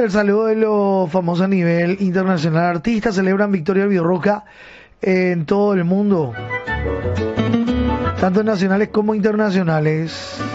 el saludo de los famosos a nivel internacional. Artistas celebran victoria albirroja en todo el mundo, tanto nacionales como internacionales.